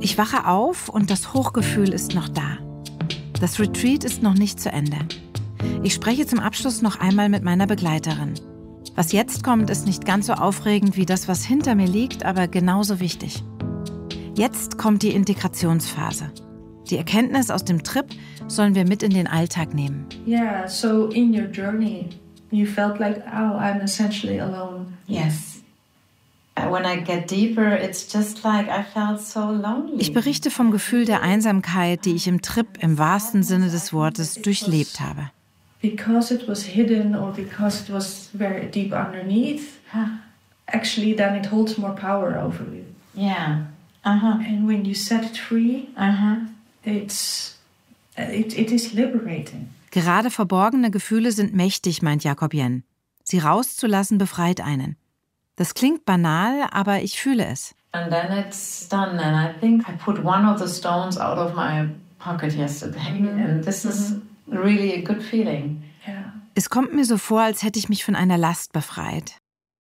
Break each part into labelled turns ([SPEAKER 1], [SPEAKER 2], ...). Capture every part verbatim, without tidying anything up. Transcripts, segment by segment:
[SPEAKER 1] Ich wache auf und das Hochgefühl ist noch da. Das Retreat ist noch nicht zu Ende. Ich spreche zum Abschluss noch einmal mit meiner Begleiterin. Was jetzt kommt, ist nicht ganz so aufregend wie das, was hinter mir liegt, aber genauso wichtig. Jetzt kommt die Integrationsphase. Die Erkenntnis aus dem Trip sollen wir mit in den Alltag nehmen.
[SPEAKER 2] Yeah, so in your journey, you felt like, oh, I'm essentially alone.
[SPEAKER 3] Yes. When I get deeper, it's just like I felt so lonely.
[SPEAKER 1] Ich berichte vom Gefühl der Einsamkeit, die ich im Trip im wahrsten Sinne des Wortes durchlebt habe.
[SPEAKER 2] Because it was hidden or because it was very deep underneath, actually then it holds more power over you.
[SPEAKER 3] Yeah. Uh-huh.
[SPEAKER 2] And when you set it free,
[SPEAKER 3] uh-huh.
[SPEAKER 2] it's, it, it is liberating.
[SPEAKER 1] Gerade verborgene Gefühle sind mächtig, meint Jakob Jen. Sie rauszulassen befreit einen. Das klingt banal, aber ich fühle es.
[SPEAKER 3] And then it's done and I think I put one of the stones out of my pocket yesterday mm-hmm. and this is really a good feeling.
[SPEAKER 2] Yeah.
[SPEAKER 1] Es kommt mir so vor, als hätte ich mich von einer Last befreit.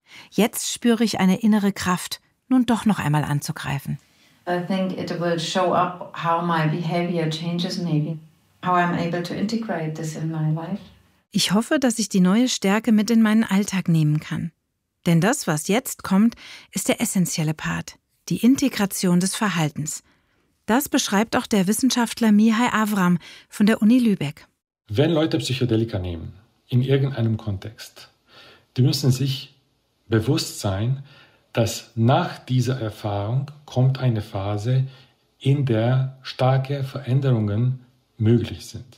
[SPEAKER 1] Jetzt spüre ich eine innere Kraft, nun doch noch einmal anzugreifen.
[SPEAKER 3] I think it will show up how my behavior changes maybe, how I'm able to integrate this in my life.
[SPEAKER 1] Ich hoffe, dass ich die neue Stärke mit in meinen Alltag nehmen kann. Denn das, was jetzt kommt, ist der essentielle Part, die Integration des Verhaltens. Das beschreibt auch der Wissenschaftler Mihai Avram von der Uni Lübeck.
[SPEAKER 4] Wenn Leute Psychedelika nehmen, in irgendeinem Kontext, die müssen sich bewusst sein, dass nach dieser Erfahrung kommt eine Phase, in der starke Veränderungen möglich sind.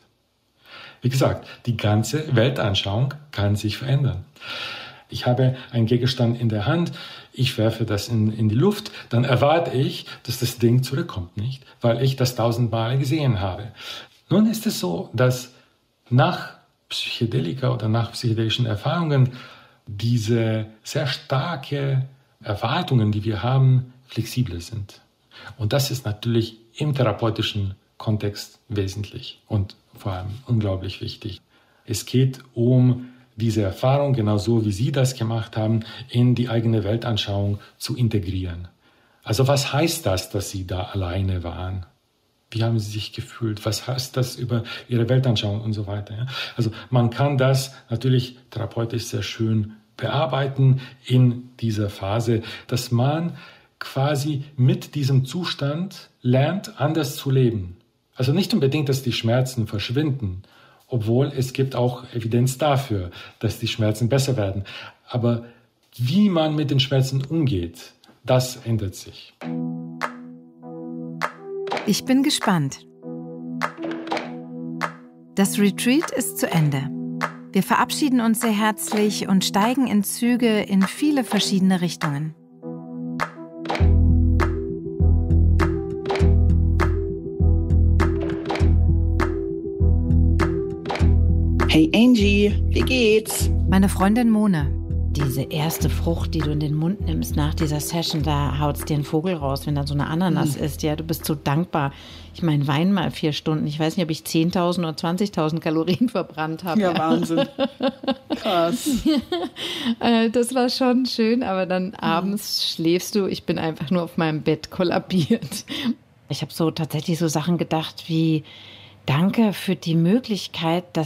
[SPEAKER 4] Wie gesagt, die ganze Weltanschauung kann sich verändern. Ich habe einen Gegenstand in der Hand, ich werfe das in, in die Luft, dann erwarte ich, dass das Ding zurückkommt, nicht? Weil ich das tausendmal gesehen habe. Nun ist es so, dass nach Psychedelika oder nach psychedelischen Erfahrungen diese sehr starke Erwartungen, die wir haben, flexibler sind. Und das ist natürlich im therapeutischen Kontext wesentlich und vor allem unglaublich wichtig. Es geht um diese Erfahrung, genauso wie Sie das gemacht haben, in die eigene Weltanschauung zu integrieren. Also was heißt das, dass Sie da alleine waren? Wie haben Sie sich gefühlt? Was heißt das über Ihre Weltanschauung und so weiter? Also man kann das natürlich therapeutisch sehr schön bearbeiten in dieser Phase, dass man quasi mit diesem Zustand lernt, anders zu leben. Also nicht unbedingt, dass die Schmerzen verschwinden, obwohl es gibt auch Evidenz dafür, dass die Schmerzen besser werden. Aber wie man mit den Schmerzen umgeht, das ändert sich.
[SPEAKER 1] Ich bin gespannt. Das Retreat ist zu Ende. Wir verabschieden uns sehr herzlich und steigen in Züge in viele verschiedene Richtungen.
[SPEAKER 5] Hey Angie, wie geht's?
[SPEAKER 1] Meine Freundin Mone.
[SPEAKER 6] Diese erste Frucht, die du in den Mund nimmst nach dieser Session, da haut's dir einen Vogel raus, wenn da so eine Ananas
[SPEAKER 5] Mhm.
[SPEAKER 6] ist. Ja, du bist so dankbar. Ich meine, Wein mal vier Stunden. Ich weiß nicht, ob ich zehntausend oder zwanzigtausend Kalorien verbrannt habe.
[SPEAKER 5] Ja, Wahnsinn. Krass.
[SPEAKER 6] Äh, Das war schon schön, aber dann abends schläfst du. Ich bin einfach nur auf meinem Bett kollabiert. Ich habe so tatsächlich so Sachen gedacht wie, danke für die Möglichkeit, dass